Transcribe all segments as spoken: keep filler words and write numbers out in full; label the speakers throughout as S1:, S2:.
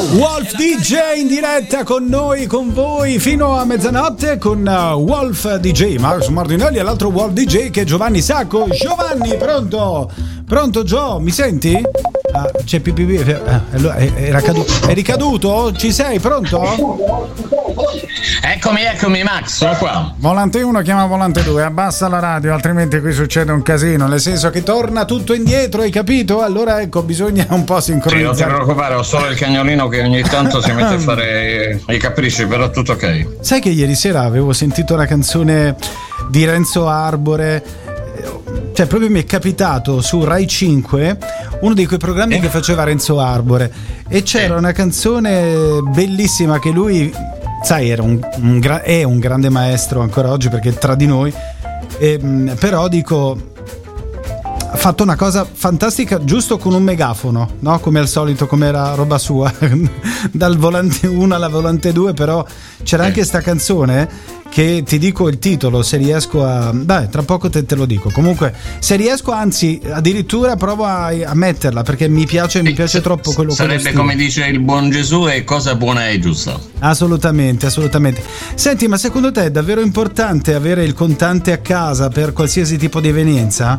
S1: Wolf D J in diretta con noi, con voi fino a mezzanotte con uh, Wolf D J Max Martinelli e l'altro Wolf D J che è Giovanni Sacco. Giovanni, pronto? Pronto Gio, mi senti? Ah, c'è pipì, eh, era caduto, è ricaduto? Ci sei, pronto?
S2: Eccomi, eccomi Max, sono qua.
S1: Volante uno chiama volante due, abbassa la radio, altrimenti qui succede un casino, nel senso che torna tutto indietro, hai capito? Allora ecco, bisogna un po' sincronizzare.
S2: Sì, non ti preoccupare, ho solo il cagnolino che ogni tanto si mette a fare i capricci, però tutto ok.
S1: Sai che ieri sera avevo sentito la canzone di Renzo Arbore, cioè proprio mi è capitato su Rai cinque uno di quei programmi eh? che faceva Renzo Arbore e c'era eh. una canzone bellissima che lui, sai, era un, un gra- è un grande maestro ancora oggi perché è tra di noi, e, però dico, ha fatto una cosa fantastica giusto con un megafono, no? Come al solito, come era roba sua dal volante uno alla volante due, però c'era eh. anche sta canzone che ti dico il titolo, se riesco a... Beh, tra poco te, te lo dico. Comunque, se riesco, anzi, addirittura provo a, a metterla, perché mi piace, sì, mi piace s- troppo quello che
S2: sarebbe come dice il buon Gesù, e cosa buona è giusta.
S1: Assolutamente, assolutamente. Senti, ma secondo te è davvero importante avere il contante a casa per qualsiasi tipo di evenienza?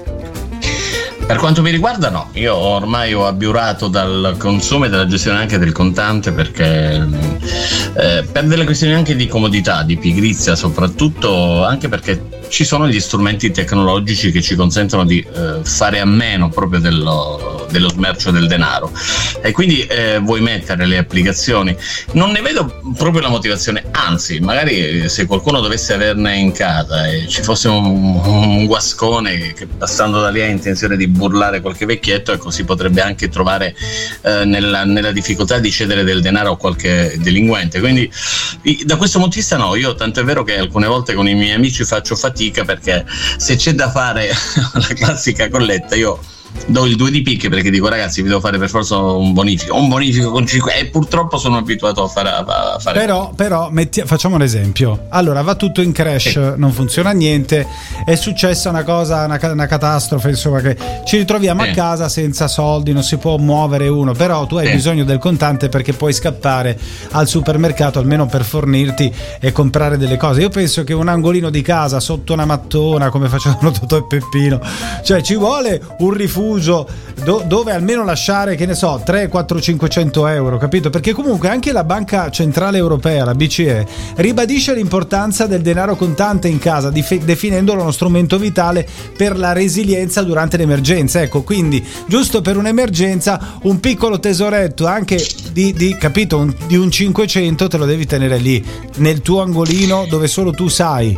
S2: Per quanto mi riguarda no, io ormai ho abbiurato dal consumo e dalla gestione anche del contante, perché eh, per delle questioni anche di comodità, di pigrizia soprattutto, anche perché ci sono gli strumenti tecnologici che ci consentono di eh, fare a meno proprio dello, dello smercio del denaro, e quindi eh, vuoi mettere le applicazioni, non ne vedo proprio la motivazione, anzi magari se qualcuno dovesse averne in casa e ci fosse un, un guascone che passando da lì ha intenzione di burlare qualche vecchietto, ecco, si potrebbe anche trovare eh, nella, nella difficoltà di cedere del denaro a qualche delinquente. Quindi da questo punto di vista no, io tanto è vero che alcune volte con i miei amici faccio fatica, perché se c'è da fare la classica colletta io do il due di picche, perché dico ragazzi vi devo fare per forza un bonifico un bonifico con cinque, e purtroppo sono abituato a fare, a fare.
S1: però però metti, facciamo un esempio, allora va tutto in crash, sì. Non funziona niente, è successa una cosa, una, una catastrofe, insomma, che ci ritroviamo sì. a casa senza soldi, non si può muovere uno, però tu hai sì. bisogno del contante perché puoi scappare al supermercato almeno per fornirti e comprare delle cose. Io penso che un angolino di casa sotto una mattona, come facevano Totò e Peppino, cioè ci vuole un rifugio Do, dove almeno lasciare, che ne so, tre, quattro, cinquecento euro, capito? Perché comunque anche la Banca Centrale Europea, la B C E, ribadisce l'importanza del denaro contante in casa, dif- definendolo uno strumento vitale per la resilienza durante l'emergenza. Ecco, quindi giusto per un'emergenza un piccolo tesoretto anche di, di capito, un, di un cinquecento te lo devi tenere lì nel tuo angolino dove solo tu sai.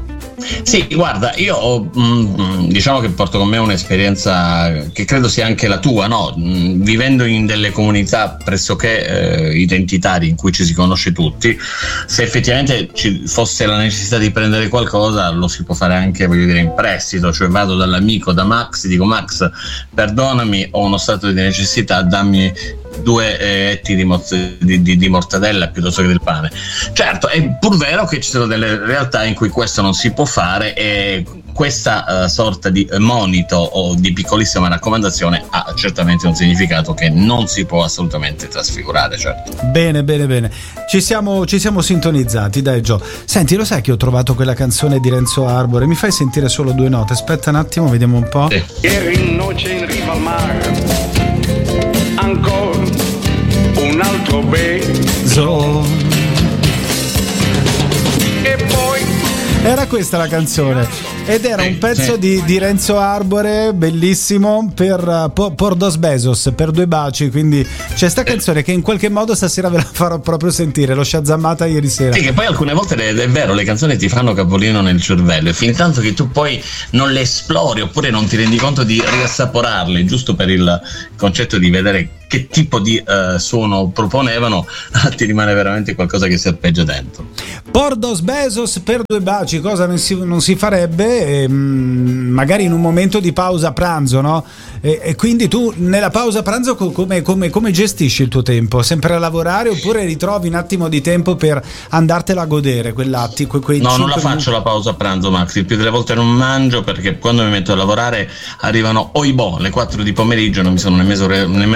S2: Sì, guarda, io ho, mh, diciamo che porto con me un'esperienza che credo sia anche la tua, no? Mh, vivendo in delle comunità pressoché eh, identitarie in cui ci si conosce tutti, se effettivamente ci fosse la necessità di prendere qualcosa lo si può fare anche, voglio dire, in prestito, cioè vado dall'amico, da Max, dico Max perdonami, ho uno stato di necessità, dammi due eh, etti di, mo- di, di, di mortadella piuttosto che del pane. Certo, è pur vero che ci sono delle realtà in cui questo non si può fare, e questa uh, sorta di monito o di piccolissima raccomandazione ha certamente un significato che non si può assolutamente trasfigurare, certo.
S1: Bene, bene, bene. Ci siamo, ci siamo sintonizzati, dai Gio. Senti, lo sai che ho trovato quella canzone di Renzo Arbore? Mi fai sentire solo due note? Aspetta un attimo, vediamo un po'.
S2: Sì.
S3: Ieri in noce in riva al mare, ancora un altro beso, e poi
S1: era questa la canzone ed era un pezzo di, di Renzo Arbore bellissimo per uh, por dos besos, per due baci, quindi c'è sta canzone che in qualche modo stasera ve la farò proprio sentire, l'ho shazammata ieri sera.
S2: Sì, che poi alcune volte è vero, le canzoni ti fanno capolino nel cervello, e fin tanto che tu poi non le esplori oppure non ti rendi conto di riassaporarle, giusto per il concetto di vedere che tipo di uh, suono proponevano, ti rimane veramente qualcosa che si arpeggia dentro.
S1: Por dos besos, per due baci, cosa non si, non si farebbe, ehm, magari in un momento di pausa pranzo, no? E, e quindi tu nella pausa pranzo come, come, come gestisci il tuo tempo? Sempre a lavorare oppure ritrovi un attimo di tempo per andartela a godere quell'atti, que, quei
S2: No, non la
S1: minuti?
S2: faccio la pausa pranzo, Max, il più delle volte non mangio, perché quando mi metto a lavorare arrivano oibò le quattro di pomeriggio, non mi sono nemmeno, re, nemmeno reso conto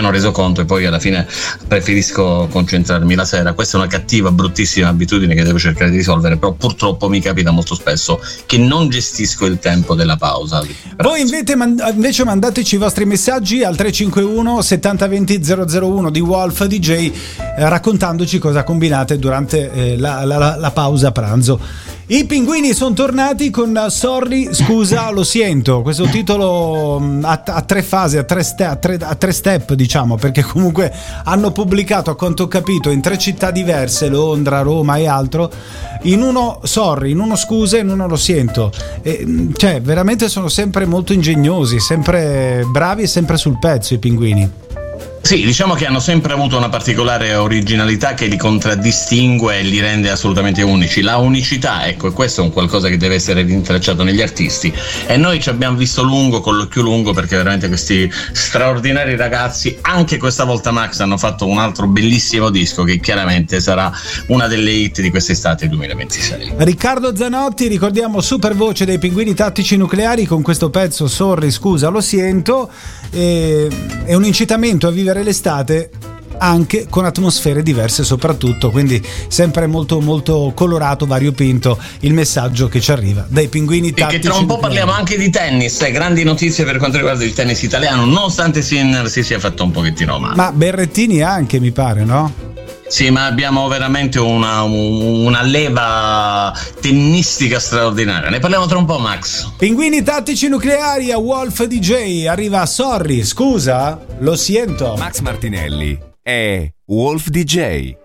S2: conto e poi alla fine preferisco concentrarmi la sera. Questa è una cattiva, bruttissima abitudine che devo cercare di risolvere, però purtroppo mi capita molto spesso che non gestisco il tempo della pausa.
S1: Voi invece, invece mandateci i vostri messaggi al tre cinque uno settanta venti zero zero uno di Wolf D J, eh, raccontandoci cosa combinate durante eh, la, la, la pausa pranzo. I pinguini sono tornati con Sorry, scusa, lo sento. Questo titolo a, a tre fasi, a tre, ste, a, tre, a tre step, diciamo, perché comunque hanno pubblicato, a quanto ho capito, in tre città diverse, Londra, Roma e altro, in uno Sorry, in uno scusa e in uno lo sento. E, cioè, veramente sono sempre molto ingegnosi, sempre bravi e sempre sul pezzo i pinguini.
S2: Sì, diciamo che hanno sempre avuto una particolare originalità che li contraddistingue e li rende assolutamente unici. La unicità, ecco, e questo è un qualcosa che deve essere rintracciato negli artisti, e noi ci abbiamo visto lungo, con l'occhio lungo, perché veramente questi straordinari ragazzi, anche questa volta Max, hanno fatto un altro bellissimo disco che chiaramente sarà una delle hit di quest'estate duemilaventisei.
S1: Riccardo Zanotti, ricordiamo, super voce dei Pinguini Tattici Nucleari, con questo pezzo Sorry, scusa, lo sento, e, è un incitamento a vivere l'estate anche con atmosfere diverse, soprattutto, quindi sempre molto molto colorato, variopinto il messaggio che ci arriva dai Pinguini Tattici.
S2: E che tra un po' parliamo anche di tennis, eh, grandi notizie per quanto riguarda il tennis italiano, nonostante Sinner si sia fatto un pochettino male.
S1: Ma Berrettini anche, mi pare, no?
S2: Sì, ma abbiamo veramente una, una leva tennistica straordinaria. Ne parliamo tra un po', Max.
S1: Pinguini Tattici Nucleari a Wolf D J. Arriva Sorry, scusa, lo sento.
S4: Max Martinelli è Wolf D J.